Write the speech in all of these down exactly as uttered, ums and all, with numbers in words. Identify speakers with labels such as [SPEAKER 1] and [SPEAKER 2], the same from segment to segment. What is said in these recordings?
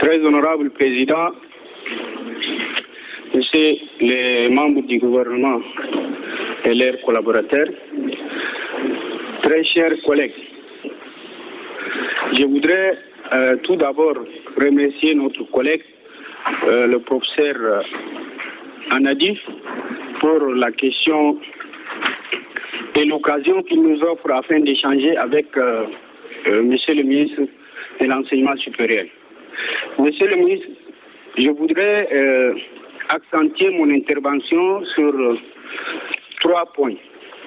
[SPEAKER 1] Très honorable Président, Messieurs les membres du gouvernement et leurs collaborateurs, très chers collègues, je voudrais euh, tout d'abord remercier notre collègue, euh, le professeur euh, Anadif, pour la question et l'occasion qu'il nous offre afin d'échanger avec euh, euh, Monsieur le ministre de l'Enseignement supérieur. Monsieur le ministre, je voudrais euh, accentuer mon intervention sur euh, trois points.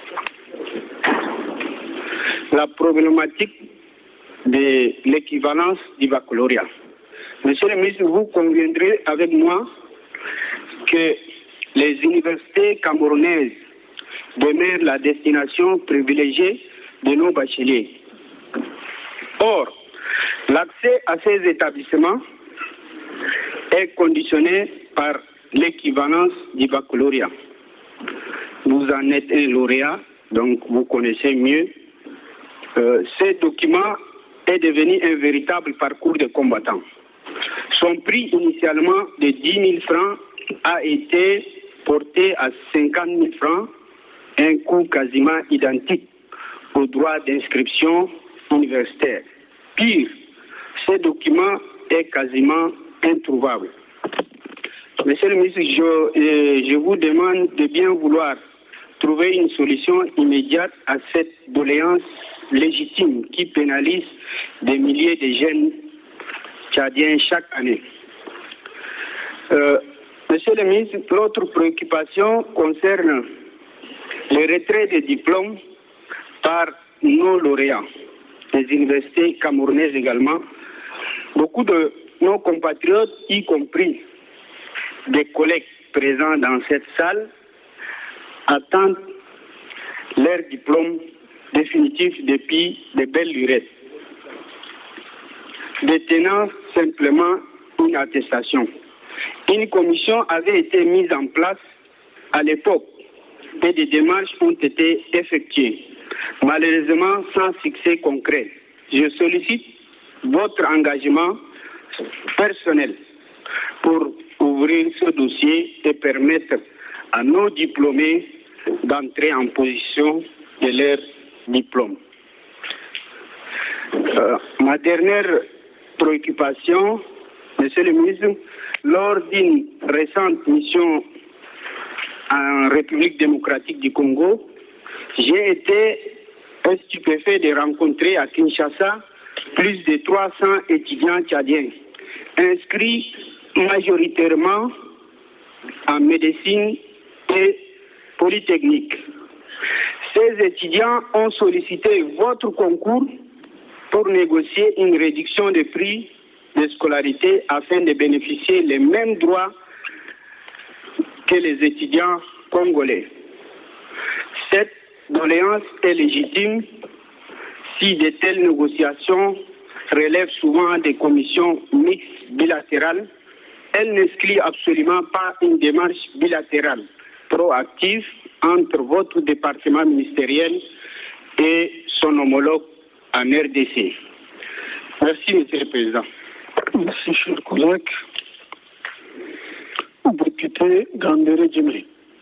[SPEAKER 1] La problématique de l'équivalence du baccalauréat. Monsieur le ministre, vous conviendrez avec moi que les universités camerounaises demeurent la destination privilégiée de nos bacheliers. Or, l'accès à ces établissements est conditionné par l'équivalence du baccalauréat. Vous en êtes un lauréat, donc vous connaissez mieux. Euh, ce document est devenu un véritable parcours de combattant. Son prix initialement de dix mille francs a été porté à cinquante mille francs, un coût quasiment identique au droit d'inscription universitaire. Pire, ce document est quasiment introuvable. Monsieur le ministre, je, je vous demande de bien vouloir trouver une solution immédiate à cette doléance légitime qui pénalise des milliers de jeunes tchadiens chaque année. Euh, Monsieur le ministre, l'autre préoccupation concerne le retrait des diplômes par nos lauréats, les universités camerounaises également. Beaucoup de nos compatriotes, y compris des collègues présents dans cette salle, attendent leur diplôme définitif depuis de belles lurettes, détenant simplement une attestation. Une commission avait été mise en place à l'époque et des démarches ont été effectuées, malheureusement sans succès concret. Je sollicite votre engagement personnel pour ouvrir ce dossier et permettre à nos diplômés d'entrer en position de leur diplôme. Euh, ma dernière préoccupation, Monsieur le ministre, lors d'une récente mission en République démocratique du Congo, j'ai été stupéfait de rencontrer à Kinshasa plus de trois cents étudiants tchadiens, inscrits majoritairement en médecine et polytechnique. Ces étudiants ont sollicité votre concours pour négocier une réduction des prix de scolarité afin de bénéficier les mêmes droits que les étudiants congolais. Cette doléance est légitime si de telles négociations relèvent souvent des commissions mixtes bilatérales. Elles n'excluent absolument pas une démarche bilatérale proactive entre votre département ministériel et son homologue en R D C. Merci, Monsieur le Président.
[SPEAKER 2] Merci, cher collègue. Député Gandere Djimri.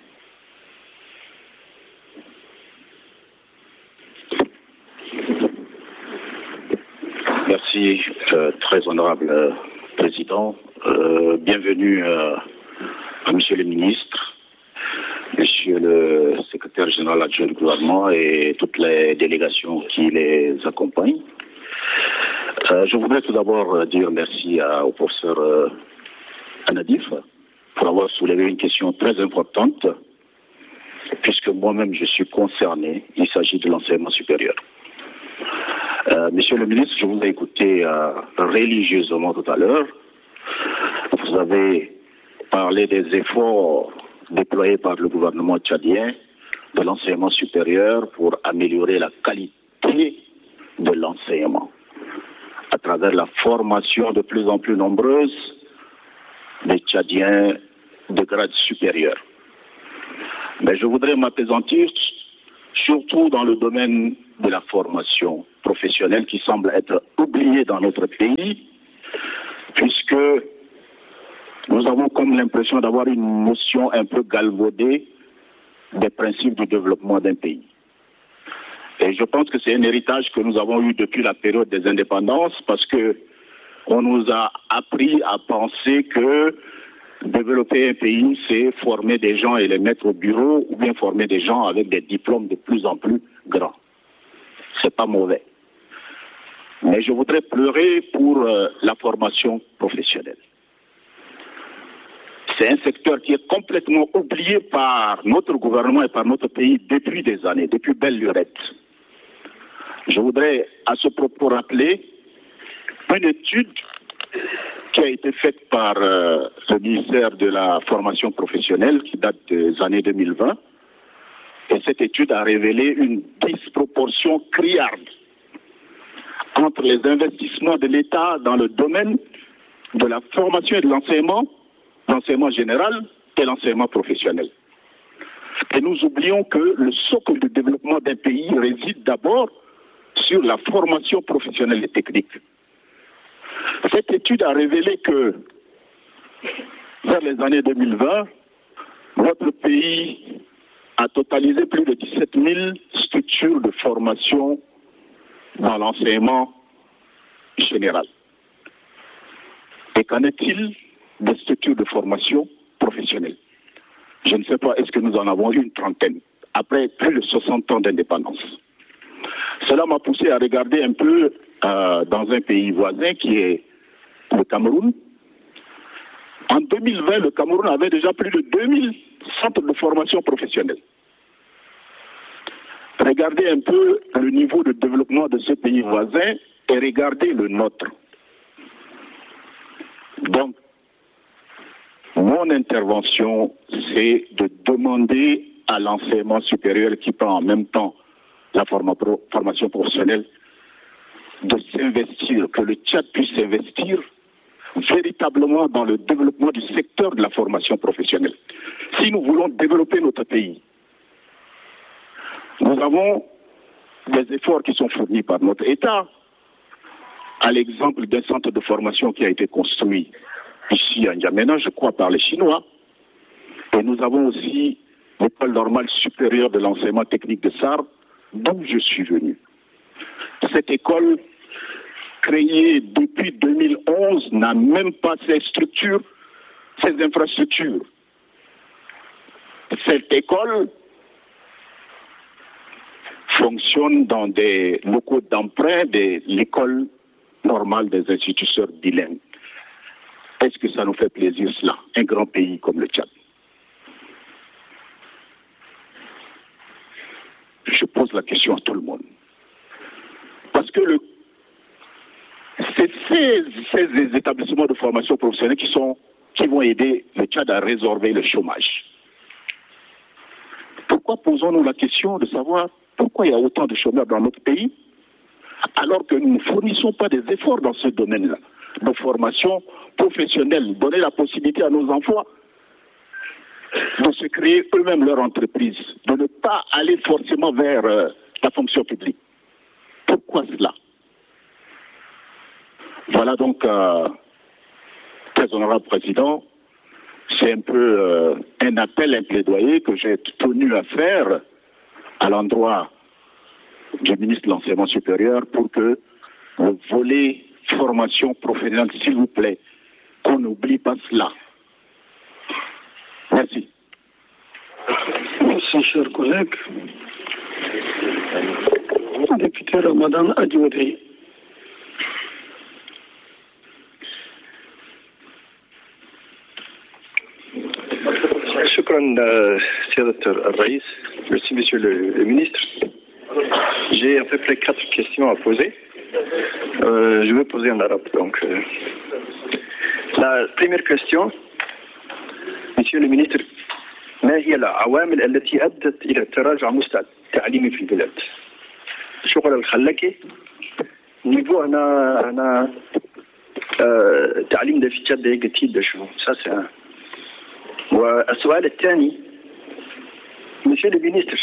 [SPEAKER 3] Merci, euh, très honorable euh, Président. Euh, bienvenue euh, à Monsieur le Ministre, Monsieur le Secrétaire général adjoint du gouvernement et toutes les délégations qui les accompagnent. Euh, je voudrais tout d'abord dire merci à, au professeur euh, Anadif pour avoir soulevé une question très importante, puisque moi-même je suis concerné, il s'agit de l'enseignement supérieur. Euh, Monsieur le ministre, je vous ai écouté euh, religieusement tout à l'heure. Vous avez parlé des efforts déployés par le gouvernement tchadien de l'enseignement supérieur pour améliorer la qualité de l'enseignement à travers la formation de plus en plus nombreuse des Tchadiens de grade supérieur. Mais je voudrais m'appesantir surtout dans le domaine de la formation professionnelle qui semble être oubliée dans notre pays, puisque que nous avons comme l'impression d'avoir une notion un peu galvaudée des principes du développement d'un pays. Et je pense que c'est un héritage que nous avons eu depuis la période des indépendances, parce que on nous a appris à penser que développer un pays, c'est former des gens et les mettre au bureau, ou bien former des gens avec des diplômes de plus en plus grands. C'est pas mauvais. Mais je voudrais pleurer pour euh, la formation professionnelle. C'est un secteur qui est complètement oublié par notre gouvernement et par notre pays depuis des années, depuis belle lurette. Je voudrais à ce propos rappeler une étude qui a été faite par euh, le ministère de la formation professionnelle qui date des années deux mille vingt. Et cette étude a révélé une disproportion criarde entre les investissements de l'État dans le domaine de la formation et de l'enseignement, l'enseignement général et l'enseignement professionnel. Et nous oublions que le socle de développement d'un pays réside d'abord sur la formation professionnelle et technique. Cette étude a révélé que vers les années deux mille vingt, notre pays a totalisé plus de dix-sept mille structures de formation dans l'enseignement général. Et qu'en est-il des structures de formation professionnelle? Je ne sais pas, est-ce que nous en avons une trentaine, après plus de soixante ans d'indépendance? Cela m'a poussé à regarder un peu euh, dans un pays voisin qui est le Cameroun. En deux mille vingt, le Cameroun avait déjà plus de deux mille centres de formation professionnelle. Regardez un peu le niveau de développement de ce pays voisin et regardez le nôtre. Donc, mon intervention, c'est de demander à l'enseignement supérieur qui prend en même temps la formation professionnelle de s'investir, que le Tchad puisse s'investir véritablement dans le développement du secteur de la formation professionnelle. Si nous voulons développer notre pays, nous avons des efforts qui sont fournis par notre État, à l'exemple d'un centre de formation qui a été construit ici à N'Djamena, je crois par les Chinois, et nous avons aussi l'école normale supérieure de l'enseignement technique de Sarre, d'où je suis venu. Cette école, créée depuis deux mille onze, n'a même pas ses structures, ses infrastructures. Cette école fonctionne dans des locaux d'emprunt de l'école normale des instituteurs bilingues. Est-ce que ça nous fait plaisir cela, un grand pays comme le Tchad? Je pose la question à tout le monde. Parce que le, c'est ces, ces établissements de formation professionnelle qui, sont, qui vont aider le Tchad à résorber le chômage. Pourquoi posons-nous la question de savoir pourquoi il y a autant de chômeurs dans notre pays, alors que nous ne fournissons pas des efforts dans ce domaine-là, de formation professionnelle, donner la possibilité à nos enfants de se créer eux-mêmes leur entreprise, de ne pas aller forcément vers euh, la fonction publique. Pourquoi cela? Voilà donc, euh, très honorable président, c'est un peu euh, un appel, un plaidoyer que j'ai tenu à faire à l'endroit du ministre de l'Enseignement supérieur pour que le volet formation professionnelle, s'il vous plaît, qu'on n'oublie pas cela. Merci.
[SPEAKER 2] Merci, chers collègues. Député Ramadan Adjouadi.
[SPEAKER 4] Shukran, Sénateur Al-Raïs. Merci, Monsieur le, le ministre. J'ai à peu près quatre questions à poser. Euh, je vais poser en arabe. Donc, euh, la première question, Monsieur le ministre, ما هي العوامل التي أدت إلى تراجع مستوى التعليم في البلاد؟ شغل الخلاكي نيفو أنا أنا آه تعليم ده في تشاد هيك كتير ده شو ساسا. والسؤال الثاني Monsieur le ministre,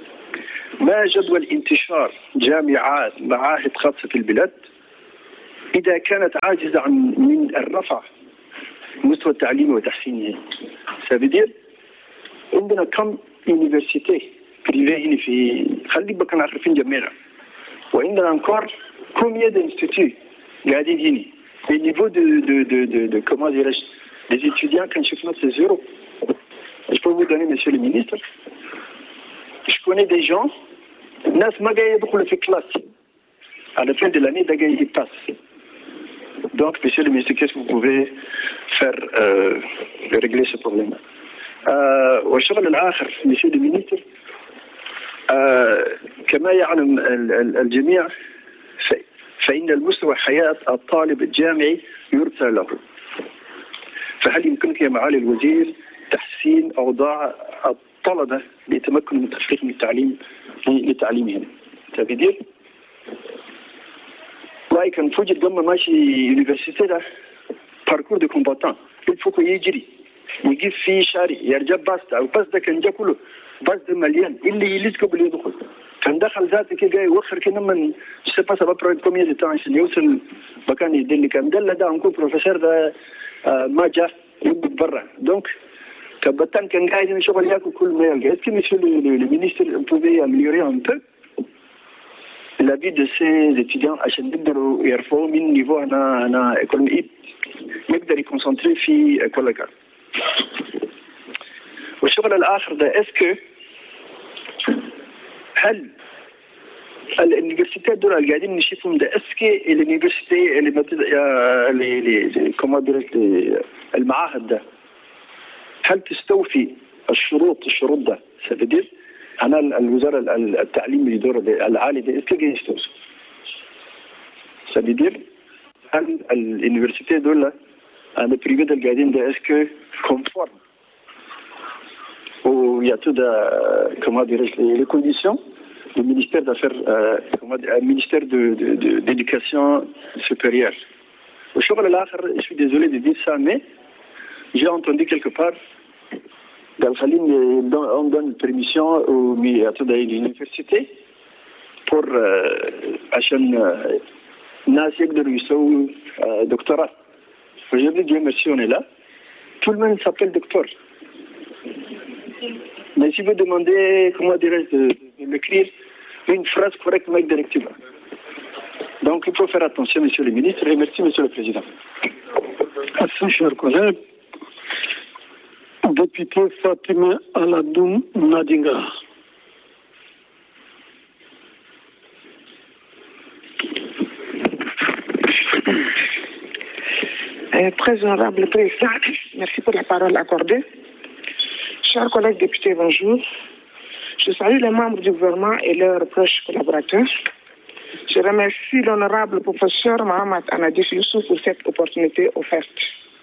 [SPEAKER 4] ما جدول انتشار جامعات معاهد خاصة في البلاد إذا كانت عاجزة عن من الرفع مستوى التعليم وتحسينه. Ça veut dire عندنا كم université privée هنا في خلي بكنا عارفين جميعا، وعندنا encore combien d'instituts قاعدين هنا. Le niveau de de de de, de comment dirais-je des étudiants quand je fais c'est zéro. Je peux vous donner, monsieur le ministre, je connais des gens, ناس ما قاعد يدخلوا في classe. À la fin de l'année, ils passent. Donc, monsieur le ministre, qu'est-ce que vous pouvez faire euh, régler ce problème? والشغل الآخر monsieur le ministre كما يعلم الجميع فإن المستوى حياة الطالب الجامعي يرثى له. فهل يمكنك يا معالي الوزير تحسين أوضاع الطلبة ليتمكنوا من تحقيق التعليم لتعليمهم؟ Ça veut dire là كان فوجد قبل ماشي يونيفرسيتي ده باركور دي كومباتان il faut que يجري يجيب في شارع يرجع باس او باس ده كان جا كله باس ده مليان اللي يليس قبل يدخل كان دخل ذاته كده جاي يوخر كده من سي با سبب بروجيكت كوميا دي تاع عشان يوصل مكان يدل كان دل ده انكو بروفيسور ده ما جا يبقى برا دونك كبتان كان قاعد يشغل ياكل كل ما يلقى. Est-ce que monsieur le, le, le ministre pouvait améliorer un peu la vie de ces étudiants عشان يقدروا يرفعوا من نيفو انا انا ايكونومي يقدر يكونسنتري في كل كار. والشغل الاخر ده اسكو هل الانيفرسيتي دول اللي قاعدين نشوفهم ده اسكي الانيفرسيتي اللي اللي كومودريت المعاهد ده هل تستوفي الشروط الشروط ده سبدير أنا الوزارة التعليم الدور العالي ده اسكي يستوفي سبدير هل الانيفرسيتي دول أنا بريفي ده القاعدين ده اسكي كونفورم où il y a tout de, comment dirais-je, les, les conditions du ministère d'affaires, euh, comment dire, ministère de, de, de, d'éducation supérieure. Au choix de l'autre, je suis désolé de dire ça, mais j'ai entendu quelque part, dans le on donne une permission au, à toute l'université pour acheter un de Rousseau doctorat. Aujourd'hui, Dieu merci, on est là. Tout le monde s'appelle docteur. Mais si vous demandez, comment dirais-je, de, de m'écrire une phrase correctement avec des lectures. Donc il faut faire attention, monsieur le ministre, et merci, monsieur le président.
[SPEAKER 2] Merci, chers collègues. Député Fatima Aladoum Nadinga.
[SPEAKER 5] Très honorable président, merci pour la parole accordée. Chers collègues députés, bonjour. Je salue les membres du gouvernement et leurs proches collaborateurs. Je remercie l'honorable professeur Mohamed Anadif Youssouf pour cette opportunité offerte.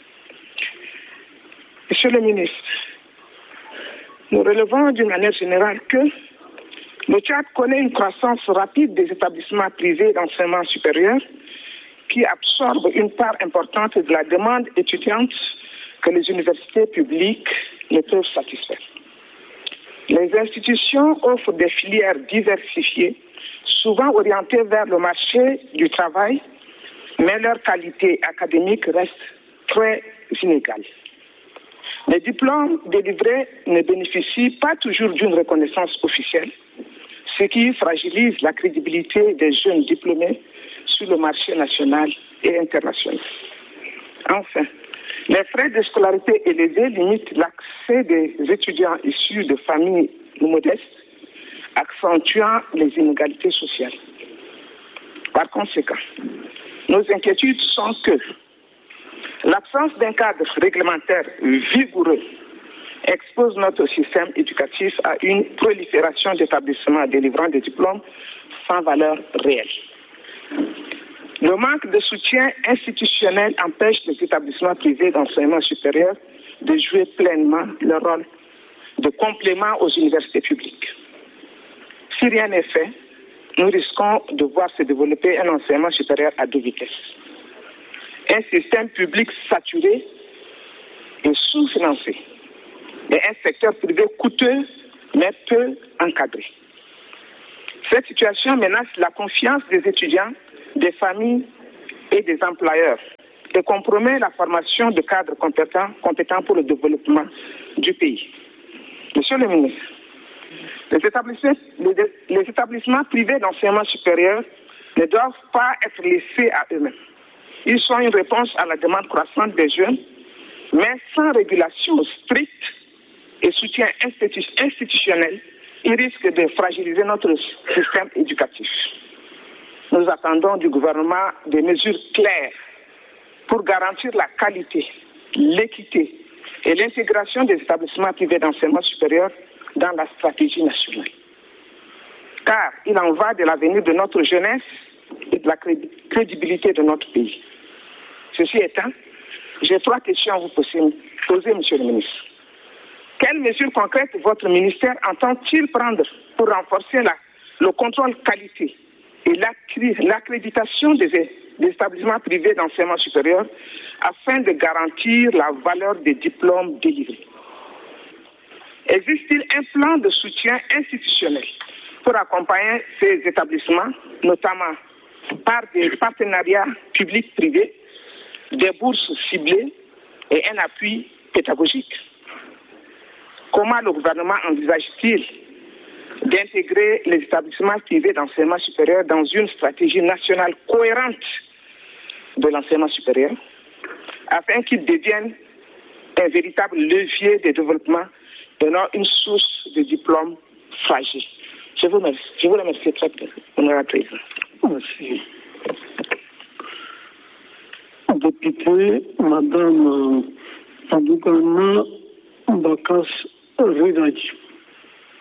[SPEAKER 5] Monsieur le ministre, nous relevons d'une manière générale que le Tchad connaît une croissance rapide des établissements privés d'enseignement supérieur qui absorbent une part importante de la demande étudiante que les universités publiques ne peuvent satisfaire. Les institutions offrent des filières diversifiées, souvent orientées vers le marché du travail, mais leur qualité académique reste très inégale. Les diplômes délivrés ne bénéficient pas toujours d'une reconnaissance officielle, ce qui fragilise la crédibilité des jeunes diplômés sur le marché national et international. Enfin, les frais de scolarité élevés limitent l'accès des étudiants issus de familles modestes, accentuant les inégalités sociales. Par conséquent, nos inquiétudes sont que l'absence d'un cadre réglementaire vigoureux expose notre système éducatif à une prolifération d'établissements délivrant des diplômes sans valeur réelle. Le manque de soutien institutionnel empêche les établissements privés d'enseignement supérieur de jouer pleinement leur rôle de complément aux universités publiques. Si rien n'est fait, nous risquons de voir se développer un enseignement supérieur à deux vitesses. Un système public saturé et sous-financé, et un secteur privé coûteux mais peu encadré. Cette situation menace la confiance des étudiants, des familles et des employeurs et compromet la formation de cadres compétents, compétents pour le développement du pays. Monsieur le ministre, les établissements, les, les établissements privés d'enseignement supérieur ne doivent pas être laissés à eux-mêmes. Ils sont une réponse à la demande croissante des jeunes, mais sans régulation stricte et soutien institu institutionnel, ils risquent de fragiliser notre système éducatif. Nous attendons du gouvernement des mesures claires pour garantir la qualité, l'équité et l'intégration des établissements privés d'enseignement supérieur dans la stratégie nationale. Car il en va de l'avenir de notre jeunesse et de la crédibilité de notre pays. Ceci étant, j'ai trois questions à vous poser, poser, Monsieur le ministre. Quelles mesures concrètes votre ministère entend-il prendre pour renforcer la, le contrôle qualité et l'accréditation des, des établissements privés d'enseignement supérieur afin de garantir la valeur des diplômes délivrés? Existe-t-il un plan de soutien institutionnel pour accompagner ces établissements, notamment par des partenariats publics-privés, des bourses ciblées et un appui pédagogique? Comment le gouvernement envisage-t-il d'intégrer les établissements privés d'enseignement supérieur dans une stratégie nationale cohérente de l'enseignement supérieur afin qu'ils deviennent un véritable levier de développement et non une source de diplômes fragiles? Je vous remercie. Je vous remercie très bien, Honorable Président.
[SPEAKER 2] Merci. Député, Madame Adougana Bakas Regadji.